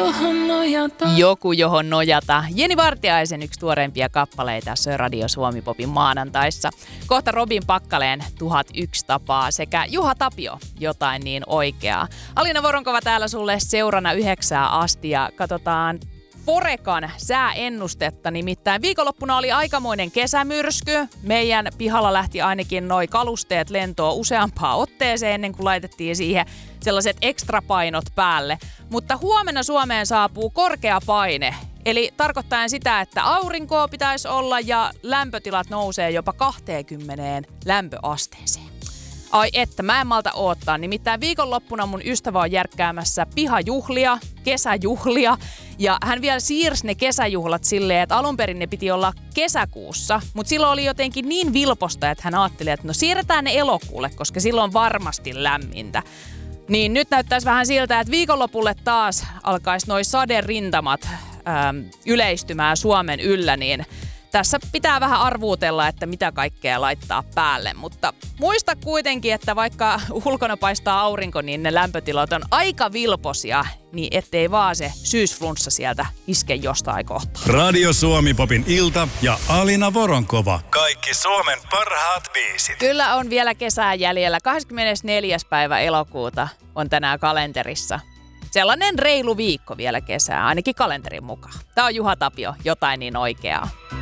johon nojata. Joku, johon nojata. Jenni Vartiaisen yksi tuoreimpia kappaleita tässä Radio Suomi Popin maanantaissa. Kohta Robin Pakkaleen 1001 tapaa sekä Juha Tapio jotain niin oikeaa. Alina Voronkova täällä sulle seurana 9 asti ja katsotaan Forekan sääennustetta, nimittäin viikonloppuna oli aikamoinen kesämyrsky. Meidän pihalla lähti ainakin noi kalusteet lentoon useampaan otteeseen ennen kuin laitettiin siihen sellaiset ekstrapainot päälle. Mutta huomenna Suomeen saapuu korkea paine, eli tarkoittaen sitä, että aurinkoa pitäisi olla ja lämpötilat nousee jopa 20 lämpöasteeseen. Ai että, mä en malta odottaa. Nimittäin viikonloppuna mun ystävä on järkkäämässä pihajuhlia, kesäjuhlia. Ja hän vielä siirsi ne kesäjuhlat silleen, että alun perin ne piti olla kesäkuussa. Mutta silloin oli jotenkin niin vilposta, että hän ajatteli, että no siirretään ne elokuulle, koska silloin on varmasti lämmintä. Niin nyt näyttäisi vähän siltä, että viikonlopulle taas alkaisi noi saderintamat yleistymään Suomen yllä, niin tässä pitää vähän arvuutella, että mitä kaikkea laittaa päälle, mutta muista kuitenkin, että vaikka ulkona paistaa aurinko, niin ne lämpötilat on aika vilposia, niin ettei vaan se syysflunssa sieltä iske jostain kohtaa. Radio Suomi Popin ilta ja Alina Voronkova. Kaikki Suomen parhaat biisit. Kyllä on vielä kesää jäljellä. 24. päivä elokuuta on tänään kalenterissa. Sellainen reilu viikko vielä kesää, ainakin kalenterin mukaan. Tää on Juha Tapio, jotain niin oikeaa.